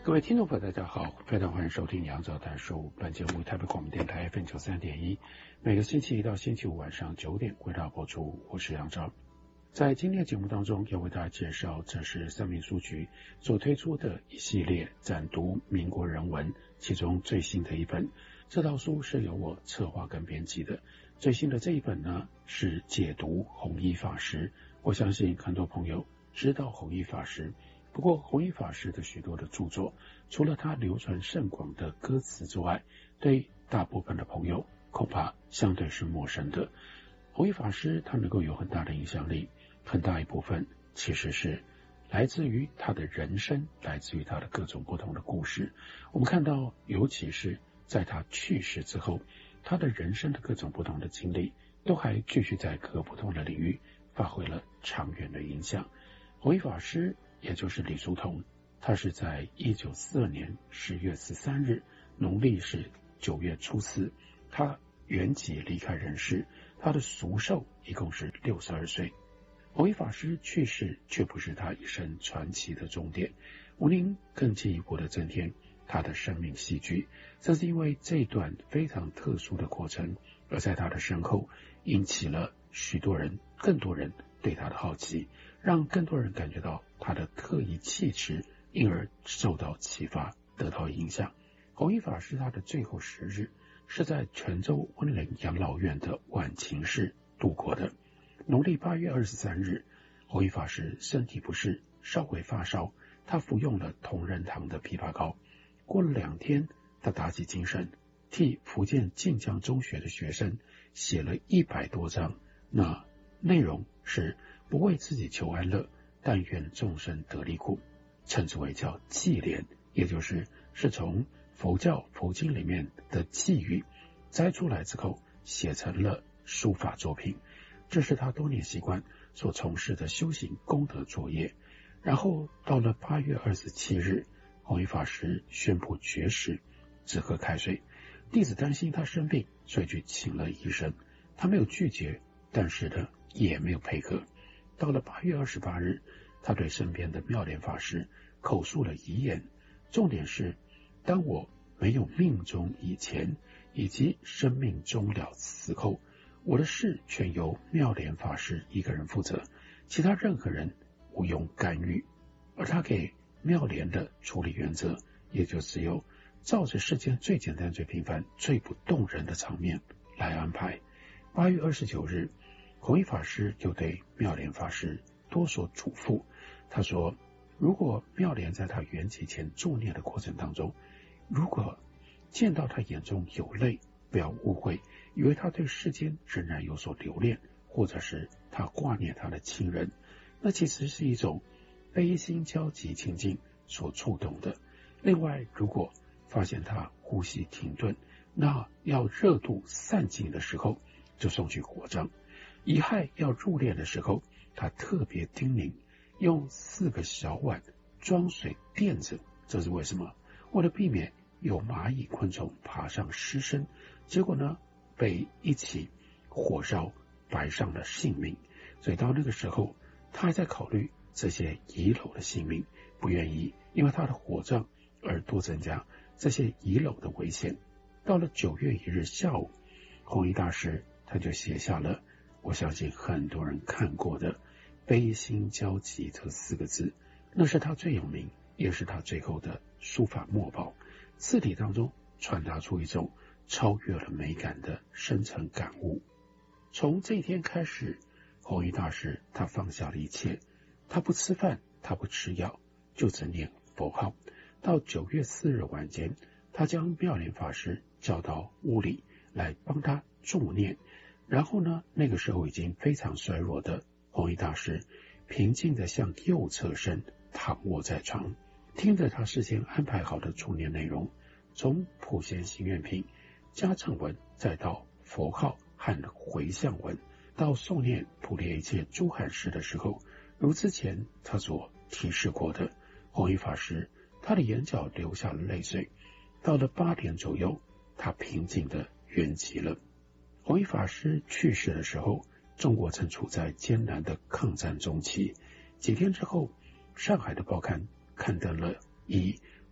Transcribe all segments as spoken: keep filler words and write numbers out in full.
各位听众朋友大家好，非常欢迎收听杨照谈书。本节目台北广播电台 F M 九十三点一，每个星期一到星期五晚上九点为大家播出。我是杨照。在今天的节目当中要为大家介绍，这是三民书局所推出的一系列展读民国人文其中最新的一本。这套书是由我策划跟编辑的。最新的这一本呢是解读弘一法师。我相信很多朋友知道弘一法师，不过弘一法师的许多的著作，除了他流传甚广的歌词之外，对大部分的朋友恐怕相对是陌生的。弘一法师他能够有很大的影响力，很大一部分其实是来自于他的人生，来自于他的各种不同的故事。我们看到，尤其是在他去世之后，他的人生的各种不同的经历都还继续在各个不同的领域发挥了长远的影响。弘一法师也就是李叔同，他是在一九四二年十月十三日，农历是九月初四，他圆寂离开人世，他的俗寿一共是六十二岁。弘一法师去世却不是他一生传奇的终点，吴宁更进一步的增添他的生命戏剧。正是因为这段非常特殊的过程，而在他的身后引起了许多人更多人对他的好奇，让更多人感觉到他的特异气质，因而受到启发，得到影响。弘一法师他的最后时日是在泉州温陵养老院的晚晴室度过的。农历八月二十三日，弘一法师身体不适，稍微发烧，他服用了同仁堂的枇杷膏。过了两天，他打起精神，替福建晋江中学的学生写了一百多章，那内容是不为自己求安乐，但愿众生得离苦，称之为叫偈联，也就是是从佛教佛经里面的偈语摘出来之后写成了书法作品。这是他多年习惯所从事的修行功德作业。然后到了八月二十七日，弘一法师宣布绝食，只喝开水。弟子担心他生病，所以去请了医生。他没有拒绝，但是呢也没有配合。到了八月二十八日，他对身边的妙莲法师口述了遗言，重点是当我没有命终以前，以及生命终了此后，我的事全由妙莲法师一个人负责，其他任何人无用干预。而他给妙莲的处理原则，也就只有照着世间最简单最平凡最不动人的场面来安排。八月二十九日，弘一法师就对妙莲法师多所嘱咐。他说，如果妙莲在他圆寂前助念的过程当中，如果见到他眼中有泪，不要误会，以为他对世间仍然有所留恋，或者是他挂念他的亲人，那其实是一种悲心交集情境所触动的。另外，如果发现他呼吸停顿，那要热度散尽的时候就送去火葬。遗骸要入殓的时候，他特别叮咛用四个小碗装水垫着，这是为什么？为了避免有蚂蚁昆虫爬上尸身，结果呢被一起火烧白上了性命。所以到那个时候，他还在考虑这些遗漏的性命，不愿意因为他的火葬而多增加这些遗漏的危险。到了九月一日下午，弘一大师他就写下了我相信很多人看过的悲心交集这四个字，那是他最有名也是他最后的书法墨宝。字体当中传达出一种超越了美感的深层感悟。从这一天开始，弘一大师他放下了一切，他不吃饭，他不吃药，就只念佛号。到九月四日晚间，他将妙莲法师叫到屋里来帮他助念。然后呢，那个时候已经非常衰弱的弘一大师平静地向右侧身躺卧在床，听着他事先安排好的助念内容，从普贤行愿品、加乘文，再到佛号和回向文，到诵念普列一切诸罕诗的时候，如之前他所提示过的，弘一法师他的眼角流下了泪水。到了八点左右，他平静地圆寂了。弘一法师去世的时候，中国正处在艰难的抗战中期。几天之后，上海的报刊刊登了以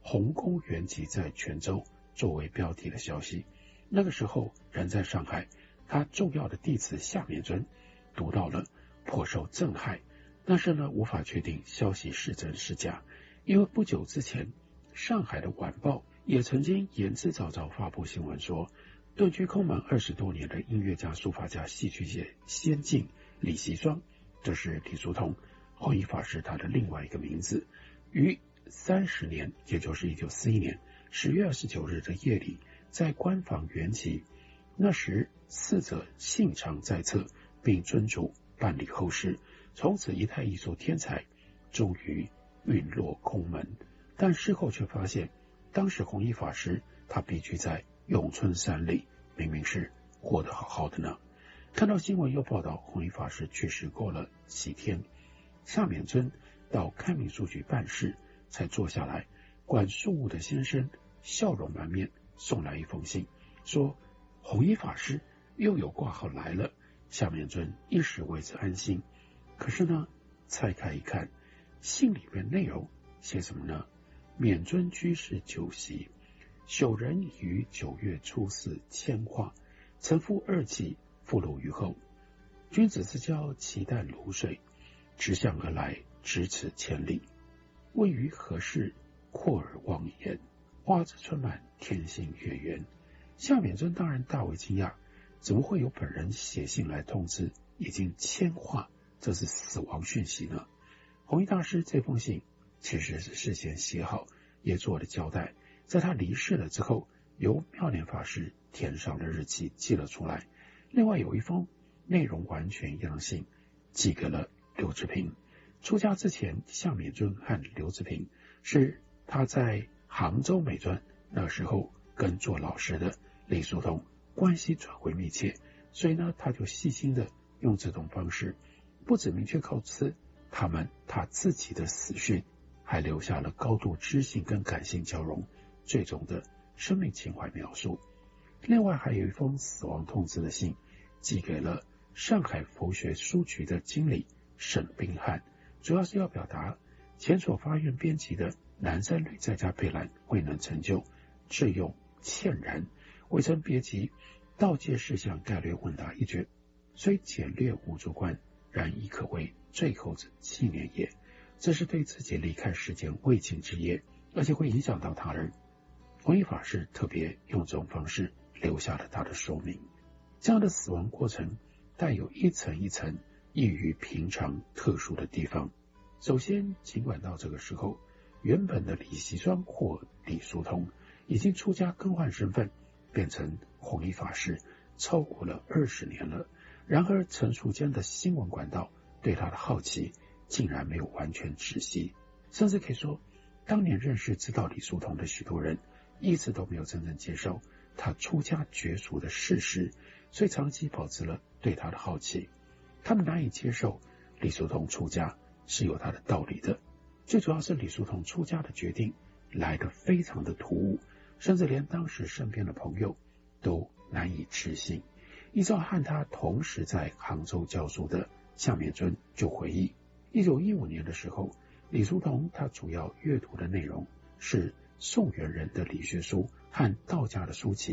洪公元吉在泉州作为标题的消息。那个时候人在上海，他重要的弟子夏勉尊读到了，颇受震撼，但是呢无法确定消息是真是假，因为不久之前上海的晚报也曾经言之凿凿发布新闻说，遁居空门二十多年的音乐家、书法家、戏曲界先进李习双，这是李叔同弘一法师他的另外一个名字，于三十年，也就是一九四一年十月二十九日的夜里，在官房圆寂。那时四者信长在侧，并遵嘱办理后事，从此一代艺术天才终于陨落空门。但事后却发现，当时弘一法师他避居在永春山里，明明是活得好好的呢。看到新闻又报道弘一法师去世过了几天，夏勉尊到开明书局办事，才坐下来，管庶务的先生笑容满面送来一封信，说弘一法师又有挂号来了。夏勉尊一时为之安心，可是呢拆开一看，信里面内容写什么呢？勉尊居士酒席，朽人于九月初四迁化，臣夫二季复录于后。君子之交其淡如水，直向而来，咫尺千里。问于何事，阔而忘言。花之春满，天心月圆。夏勉尊当然大为惊讶，怎么会有本人写信来通知已经迁化，这是死亡讯息呢？弘一大师这封信其实是事先写好，也做了交代，在他离世了之后，由妙莲法师填上了日期寄了出来。另外有一封内容完全一样的信寄给了刘志平。出家之前，夏勉尊和刘志平是他在杭州美专那时候跟做老师的李叔同关系转为密切，所以呢他就细心的用这种方式，不只明确告知他们他自己的死讯，还留下了高度知性跟感性交融最终的生命情怀描述。另外还有一封死亡通知的信寄给了上海佛学书局的经理沈宾汉，主要是要表达前所发愿编辑的南山旅在家备览未能成就，致用歉然，未曾别集道戒事项概略问答一卷，虽简略无足观，然亦可谓最后之纪念也。这是对自己离开世间未尽之业，而且会影响到他人。弘一法师特别用这种方式留下了他的说明。这样的死亡过程带有一层一层异于平常特殊的地方。首先，尽管到这个时候，原本的李习双或李叔同已经出家更换身份，变成弘一法师，超过了二十年了。然而陈述间的新闻管道对他的好奇竟然没有完全止息，甚至可以说，当年认识知道李叔同的许多人，一直都没有真正接受他出家绝俗的事实，所以长期保持了对他的好奇。他们难以接受李叔同出家是有他的道理的，最主要是李叔同出家的决定来得非常的突兀，甚至连当时身边的朋友都难以置信。依照和他同时在杭州教书的夏勉尊就回忆，一九一五年的时候，李叔同他主要阅读的内容是宋元人的理学书和道家的书籍。